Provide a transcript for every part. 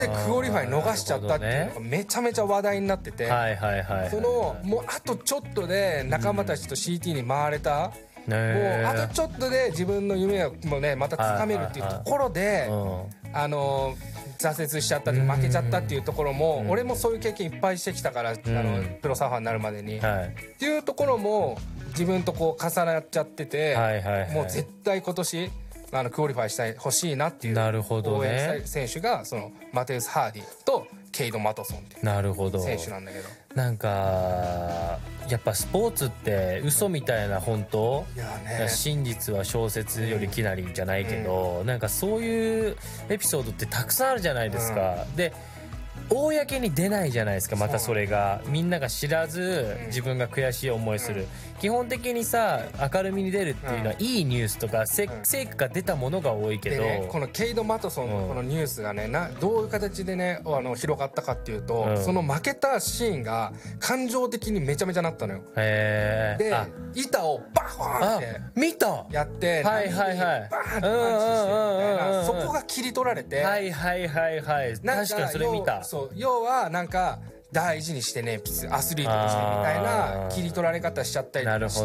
でクオリファイ逃しちゃったっていうのがめちゃめちゃ話題になってて、 はいはいはい、 そのもうあとちょっとで仲間たちと CT に回れた、もうあとちょっとで自分の夢をもうねまた掴めるっていうところで、挫折しちゃったって負けちゃったっていうところも、俺もそういう経験いっぱいしてきたから、プロサーファーになるまでに、っていうところも自分とこう重なっちゃってて、もう絶対今年クオリファイしたい欲しいなっていう応援したい選手がそのマテウス・ハーディとケイド・マトソンっていう選手なんだけど、 なんかやっぱスポーツって嘘みたいな本当、真実は小説よりきなりじゃないけど、なんかそういうエピソードってたくさんあるじゃないですか、で公に出ないじゃないですか。またそれがみんなが知らず自分が悔しい思いする、基本的にさ明るみに出るっていうのは、いいニュースとか成果が出たものが多いけど、 でね、このケイド・マトソンのこのニュースがねどういう形でね広がったかっていうと、その負けたシーンが感情的にめちゃめちゃなったのよ。で板をバーンって見たやって、 はいはいはい、 バーンってパンチしてみたいな、そこが切り取られて、 はいはいはいはい、確かにそれ見た。 そう要はなんか大事にしてねアスリートにしてみたいな切り取られ方しちゃったりとかして、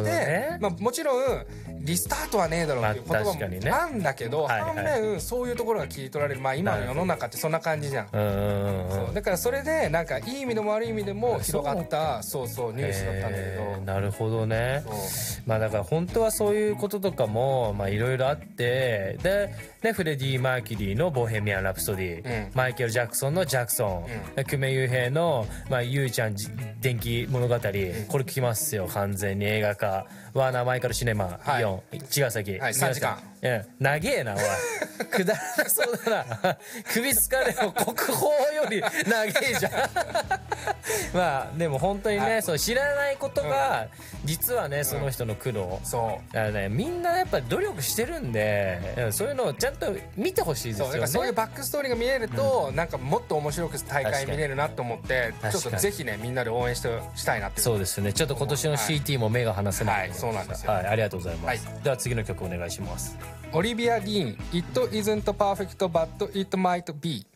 もちろんリスタートはねえだろうっていう言葉もあんだけど、反面そういうところが切り取られる、今の世の中ってそんな感じじゃん。そうだからそれでなんかいい意味でも悪い意味でも広がったニュースだったんだけど、 なるほどね。だから本当はそういうこととかもいろいろあって、でフレディ・マーキュリーの「ボヘミアン・ラプソディ」、マイケル・ジャクソンの「ジャクソン」、久米雄平のゆうちゃん電気物語、これ聞きますよ完全に映画化、ワーナーマイカルシネマ、イオン茅ヶ崎、 3時間長えなおいくだらなそうだな首疲れを国宝より長えじゃんでも本当にね、そう知らないことが実はねその人の苦労、だからねみんなやっぱ努力してるんで、そういうのをちゃんと見てほしいですよね。 そういうバックストーリーが見えると、なんかもっと面白く大会見れるなと思って、ちょっとぜひねみんなで応援したいなって。 そうですね、ちょっと今年の CT も目が離せない、 そうなんですよ。 ありがとうございます。では次の曲お願いします。 オリビア・ディーン It isn't perfect but it might be。